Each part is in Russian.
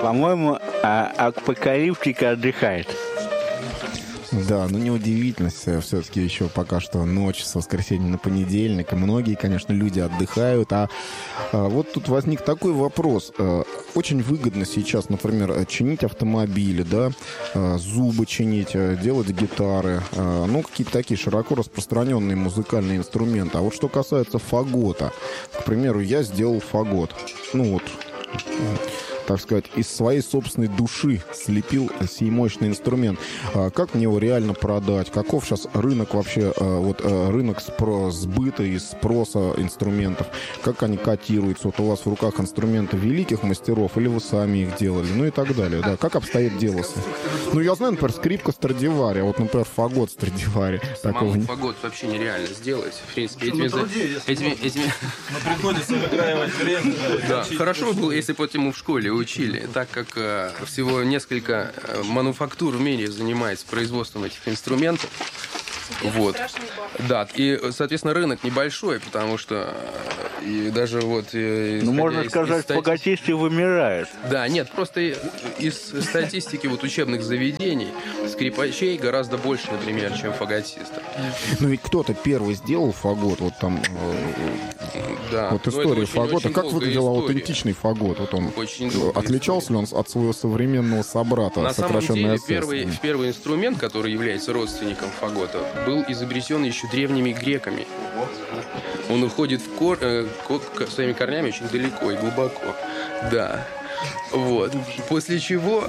По-моему, апокалиптика отдыхает. Да, ну неудивительно, все-таки еще пока что ночь с воскресенья на понедельник, и многие, конечно, люди отдыхают, вот тут возник такой вопрос. Очень выгодно сейчас, например, чинить автомобили, да, зубы чинить, делать гитары, ну, какие-то такие широко распространенные музыкальные инструменты. А вот что касается фагота, к примеру, я сделал фагот, ну вот, так сказать, из своей собственной души слепил сей мощный инструмент. Как мне его реально продать? Каков сейчас рынок вообще, вот рынок сбыта и спроса инструментов? Как они котируются? Вот у вас в руках инструменты великих мастеров, или вы сами их делали? Ну и так далее, да. Как обстоит дело? Ну, я знаю, например, скрипка Страдивари, а вот, например, фагот Страдивари. Самому фагот вообще нереально сделать. В принципе, этими... Но приходится выкраивать время. Да, хорошо было, если бы ему в школе учили, так как всего несколько мануфактур в мире занимается производством этих инструментов. Вот. Да, и, соответственно, рынок небольшой, потому что и даже вот... Ну, можно сказать, фаготисты вымирают. Да, нет, просто из статистики вот учебных заведений скрипачей гораздо больше, например, чем фаготистов. Ну, ведь кто-то первый сделал фагот, вот там... Да. Вот история фагота. Как выглядел аутентичный фагот? Вот он отличался ли он от своего современного собрата? На самом деле, первый инструмент, который является родственником фагота, был изобретен еще древними греками. Он уходит своими корнями очень далеко и глубоко. Да. Вот. После чего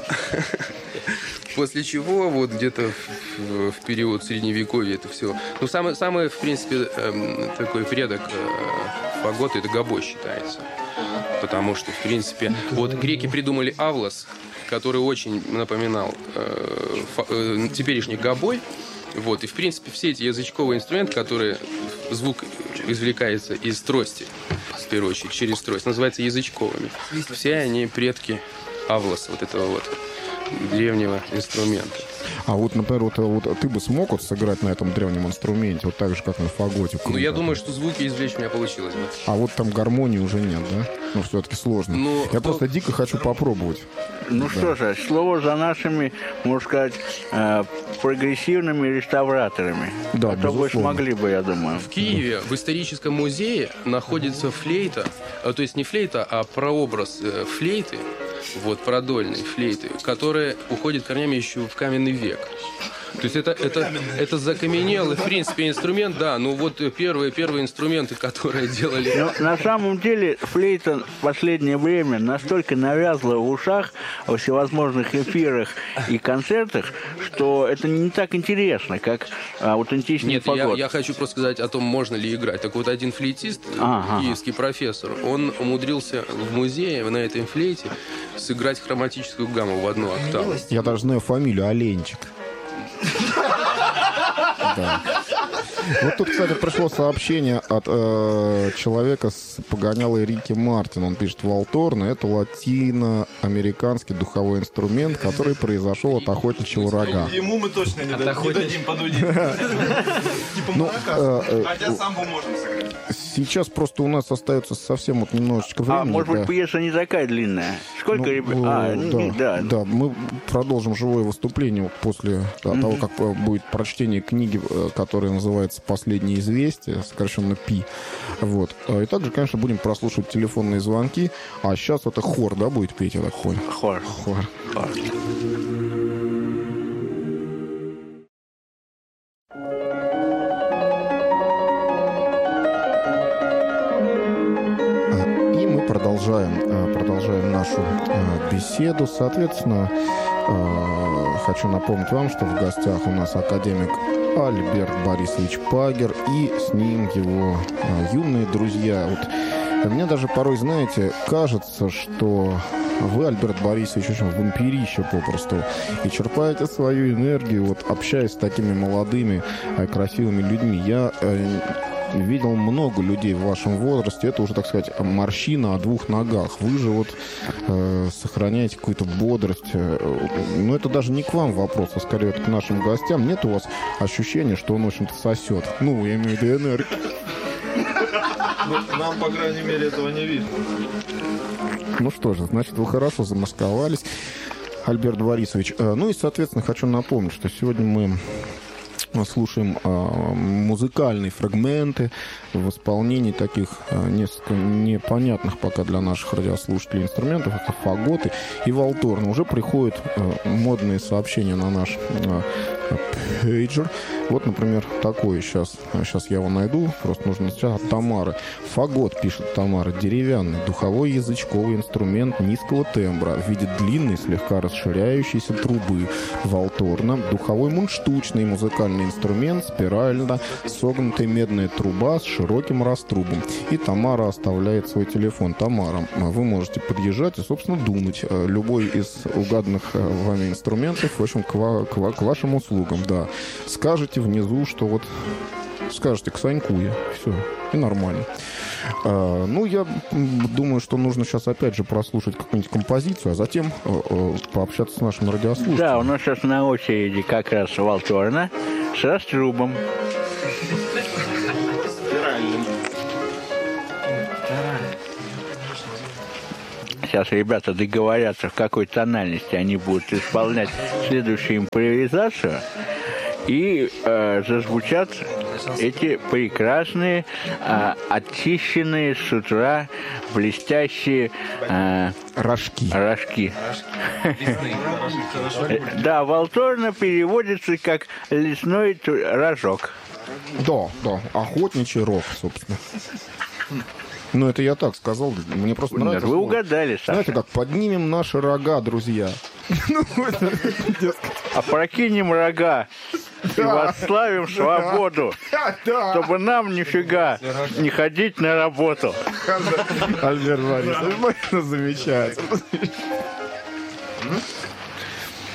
вот где-то в период Средневековья это все... Ну, самый, в принципе, такой предок фагота — это гобой считается. Потому что, в принципе, вот греки придумали авлас, который очень напоминал теперешний гобой. Вот, и, в принципе, все эти язычковые инструменты, которые звук извлекается из трости, в первую очередь, через трость, называются язычковыми. Все они предки авласа, вот этого вот древнего инструмента. А вот, например, вот ты бы смог вот сыграть на этом древнем инструменте, вот так же, как на фаготе? Ну, я думаю, что звуки извлечь у меня получилось бы. А вот там гармонии уже нет, да? Ну, все-таки сложно. Я просто дико хочу попробовать. Ну, да. Что же, слово за нашими, можно сказать, прогрессивными реставраторами. Да, а то бы смогли бы, я думаю. В Киеве в историческом музее находится флейта, то есть не флейта, а прообраз флейты, вот, продольной флейты, которая уходит корнями еще в каменный век. То есть это закаменелый, в принципе, инструмент, да, ну вот первые инструменты, которые делали... Но на самом деле флейта в последнее время настолько навязла в ушах во всевозможных эфирах и концертах, что это не так интересно, как аутентичный фагот. Нет, я хочу просто сказать о том, можно ли играть. Так вот, один флейтист, киевский профессор, он умудрился в музее на этой флейте сыграть хроматическую гамму в одну октаву. Я даже знаю фамилию Оленчик. Да. Вот тут, кстати, пришло сообщение от человека с погонялой Рики Мартин. Он пишет: валторна — это латиноамериканский духовой инструмент, который произошел от охотничьего рога. Ему мы точно не дадим подудить. Типа хотя самбу можем сыграть. Сейчас просто у нас остается совсем вот немножечко времени. Может быть, пьеса не такая длинная? Сколько ребят? Да, мы продолжим живое выступление после того, как будет прочтение книги, которая называется «Последние известия», сокращенно ПИ. Вот. И также, конечно, будем прослушивать телефонные звонки. А сейчас это хор, да, будет петь, я так понял? Хор. Продолжаем нашу беседу. Соответственно, хочу напомнить вам, что в гостях у нас академик Альберт Борисович Пагер и с ним его юные друзья. Вот, мне даже порой, знаете, кажется, что вы, Альберт Борисович, очень вампирище попросту, и черпаете свою энергию, вот, общаясь с такими молодыми, красивыми людьми. Я видел много людей в вашем возрасте. Это уже, так сказать, морщина о двух ногах. Вы же вот сохраняете какую-то бодрость. Но это даже не к вам вопрос, а скорее к нашим гостям. Нет у вас ощущения, что он, в общем-то, сосет? Ну, я имею в виду энергию. Нам, по крайней мере, этого не видно. Ну что же, значит, вы хорошо замасковались, Альберт Борисович. Ну и, соответственно, хочу напомнить, что сегодня мы слушаем музыкальные фрагменты в исполнении таких несколько непонятных пока для наших радиослушателей инструментов. Это фаготы и валторны. Уже приходят модные сообщения на наш пейджер. Вот, например, такое сейчас я его найду. Просто нужно сейчас от Тамары. Фагот, пишет Тамара, деревянный духовой язычковый инструмент низкого тембра в виде длинной, слегка расширяющейся трубы. Валторна, духовой мундштучный музыкальный инструмент, спирально согнутая медная труба с широким раструбом. И Тамара оставляет свой телефон. Тамара, вы можете подъезжать и, собственно, думать. Любой из угаданных вами инструментов, в общем, к вашим услугам, да. Скажете внизу, что вот скажете к Саньку все, и нормально. Ну, я думаю, что нужно сейчас опять же прослушать какую-нибудь композицию, а затем пообщаться с нашим радиослушателем. Да, у нас сейчас на очереди как раз валторна с раструбом. Сейчас ребята договорятся, в какой тональности они будут исполнять следующую импровизацию. И зазвучат эти прекрасные, очищенные с утра блестящие рожки. Да, валторна переводится как лесной рожок. Да, охотничий рог, собственно. Ну, это я так сказал. Мне просто нравится. Вы угадали, Саша. Знаете, как поднимем наши рога, друзья. Опрокинем рога и восславим свободу, чтобы нам нифига не ходить на работу. Альберт Борисович, замечательно.